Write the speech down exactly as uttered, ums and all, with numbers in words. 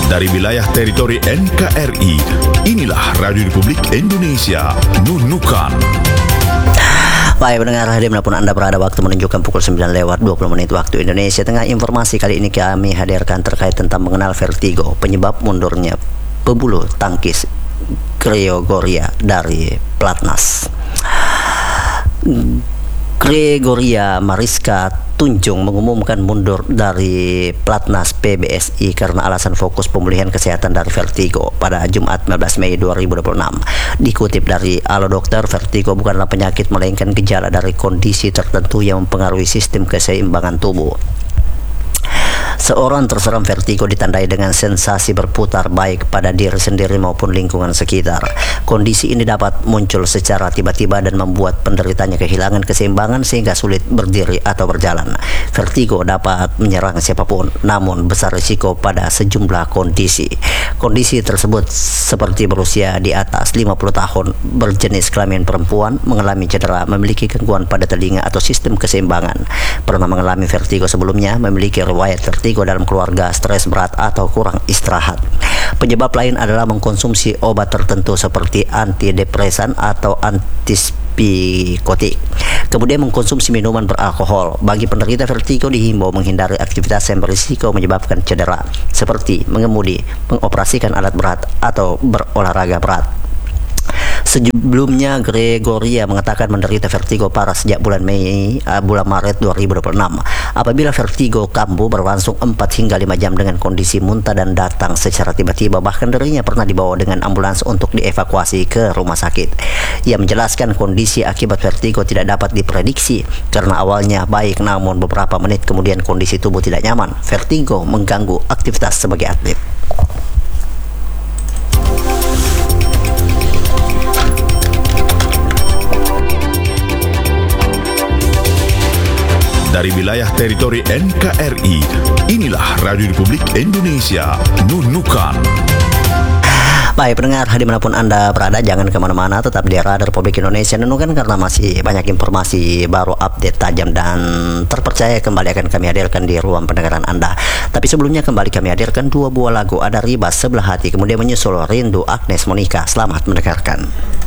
Dari wilayah teritori N K R I, inilah Radio Republik Indonesia, Nunukan. Baik pendengar, dimanapun Anda berada, waktu menunjukkan pukul sembilan lewat dua puluh menit waktu Indonesia Tengah. Informasi kali ini kami hadirkan terkait tentang mengenal vertigo, penyebab mundurnya pebulu tangkis Gregoria dari Platnas. Gregoria Mariska Tunjung mengumumkan mundur dari Platnas P B S I karena alasan fokus pemulihan kesehatan dari vertigo pada Jumat lima belas Mei dua ribu dua puluh enam. Dikutip dari Halo Dokter, vertigo bukanlah penyakit melainkan gejala dari kondisi tertentu yang mempengaruhi sistem keseimbangan tubuh. Seorang terserang vertigo ditandai dengan sensasi berputar baik pada diri sendiri maupun lingkungan sekitar. Kondisi ini dapat muncul secara tiba-tiba dan membuat penderitanya kehilangan keseimbangan sehingga sulit berdiri atau berjalan. Vertigo dapat menyerang siapapun, namun besar risiko pada sejumlah kondisi. Kondisi tersebut seperti berusia di atas lima puluh tahun, berjenis kelamin perempuan, mengalami cedera, memiliki gangguan pada telinga atau sistem keseimbangan, pernah mengalami vertigo sebelumnya, memiliki riwayat vertigo dalam keluarga, stres berat atau kurang istirahat. Penyebab lain adalah mengkonsumsi obat tertentu seperti antidepresan atau antipsikotik. Kemudian mengkonsumsi minuman beralkohol. Bagi penderita vertigo dihimbau menghindari aktivitas yang berisiko menyebabkan cedera seperti mengemudi, mengoperasikan alat berat atau berolahraga berat. Sebelumnya Gregoria mengatakan menderita vertigo parah sejak bulan Mei uh, bulan Maret dua ribu dua puluh enam. Apabila vertigo kambuh berlangsung empat hingga lima jam dengan kondisi muntah dan datang secara tiba-tiba, bahkan dirinya pernah dibawa dengan ambulans untuk dievakuasi ke rumah sakit. Ia menjelaskan kondisi akibat vertigo tidak dapat diprediksi karena awalnya baik, namun beberapa menit kemudian kondisi tubuh tidak nyaman. Vertigo mengganggu aktivitas sebagai atlet. Dari wilayah teritori N K R I, inilah Radio Republik Indonesia, Nunukan. Baik pendengar, dimanapun Anda berada, jangan kemana-mana, tetap di Radio Republik Indonesia Nunukan karena masih banyak informasi baru, update tajam dan terpercaya kembali akan kami hadirkan di ruang pendengaran Anda. Tapi sebelumnya kembali kami hadirkan dua buah lagu, ada Ribas Sebelah Hati, kemudian menyusul Rindu Agnes Monica. Selamat mendengarkan.